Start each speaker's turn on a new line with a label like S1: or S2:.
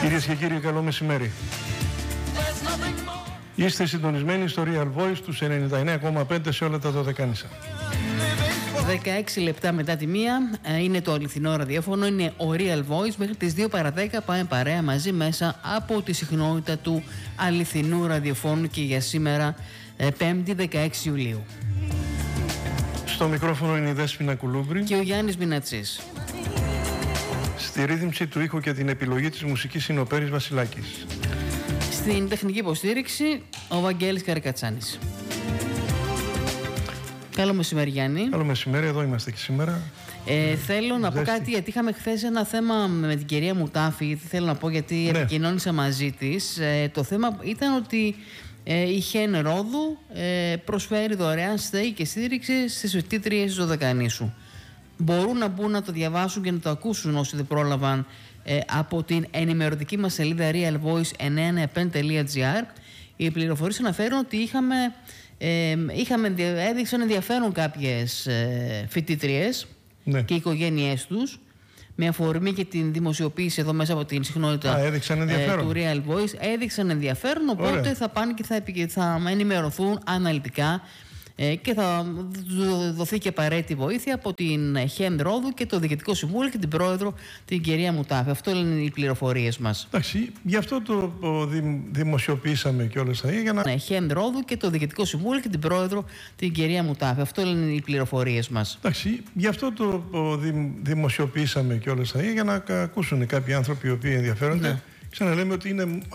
S1: Κυρίες και κύριοι, καλό μεσημέρι. Είστε συντονισμένοι στο Real Voice τους 99,5 σε όλα τα δωδεκάνησα.
S2: 16 λεπτά μετά τη μία είναι το αληθινό ραδιόφωνο, είναι ο Real Voice. Μέχρι τις 2 παρά 10 πάμε παρέα μαζί μέσα από τη συχνότητα του αληθινού ραδιοφώνου και για σήμερα 5η 16 Ιουλίου.
S1: Στο μικρόφωνο είναι η Δέσποινα Κουλούμπρη
S2: Και ο Γιάννης Μινατσής.
S1: Στη ρύθμιση του ήχου και την επιλογή της μουσικής είναι ο Πέρης Βασιλάκης.
S2: Στην τεχνική υποστήριξη ο Βαγγέλης Καρακατσάνης. Καλό μεσημέρι, Γιάννη.
S1: Καλό μεσημέρι, εδώ είμαστε και σήμερα.
S2: Θέλω να πω κάτι, γιατί είχαμε χθες ένα θέμα με την κυρία Μουτάφη, γιατί θέλω να πω, γιατί επικοινώνησα μαζί της. Το θέμα ήταν ότι η Χεν Ρόδου προσφέρει δωρεάν στέγη και στήριξη στις φοιτήτριες της Δωδεκανήσου. Μπορούν να μπουν να το διαβάσουν και να το ακούσουν όσοι δεν πρόλαβαν από την ενημερωτική μας σελίδα realvoice995.gr. Οι πληροφορίες αναφέρουν ότι έδειξαν ενδιαφέρον κάποιες φοιτήτριες και οι οικογένειές τους, με αφορμή και την δημοσιοποίηση εδώ μέσα από την συχνότητα του Real Voice. Έδειξαν ενδιαφέρον, οπότε θα πάνε και θα ενημερωθούν αναλυτικά και θα δοθεί και απαραίτητη βοήθεια από την Χεν Ρόδου και το Διοικητικό Συμβούλιο και την Πρόεδρο, την κυρία Μουτάφη. Αυτό είναι οι πληροφορίες μας.
S1: Εντάξει, γι' αυτό το δημοσιοποιήσαμε και όλα αυτά. Για να...
S2: Χεν Ρόδου και το Διοικητικό Συμβούλιο και την Πρόεδρο, την κυρία Μουτάφη. Αυτό είναι οι πληροφορίες μας.
S1: Εντάξει, γι' αυτό το δημοσιοποιήσαμε και όλα αυτά. Για να ακούσουν κάποιοι άνθρωποι οι οποίοι ενδιαφέρονται. Ξαναλέμε ότι είναι